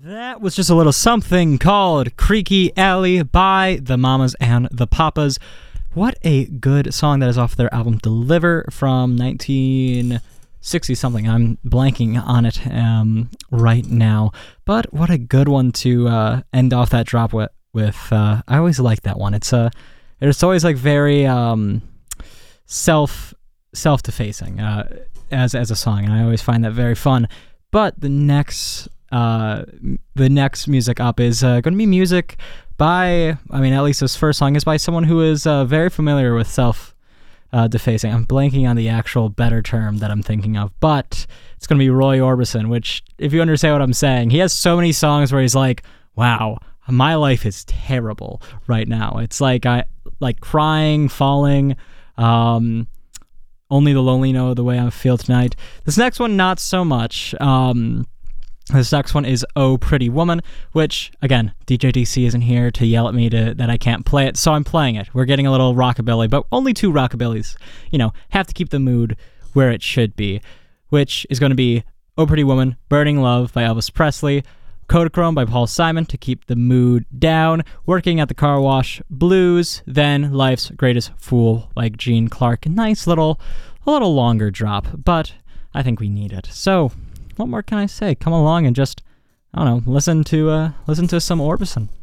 That was just a little something called Creaky Alley by the Mamas and the Papas. What a good song that is off their album Deliver from 1960-something. I'm blanking on it right now. But what a good one to end off that drop with. I always like that one. It's always like very self-defacing as a song, and I always find that very fun. But the next music up is going to be music by, at least this first song is by someone who is very familiar with self-defacing. I'm blanking on the actual better term that I'm thinking of, but it's going to be Roy Orbison, which, if you understand what I'm saying, he has so many songs where he's like, wow, my life is terrible right now. It's like crying, falling, only the lonely know the way I feel tonight. This next one, not so much. This next one is Oh Pretty Woman, which, again, DJ DC isn't here to yell at me that I can't play it, so I'm playing it. We're getting a little rockabilly, but only two rockabillys. Have to keep the mood where it should be, which is going to be Oh Pretty Woman, Burning Love by Elvis Presley, Kodachrome by Paul Simon to keep the mood down, Working at the Car Wash Blues, then Life's Greatest Fool by Gene Clark. A little longer drop, but I think we need it. So, what more can I say? Come along and just, listen to some Orbison.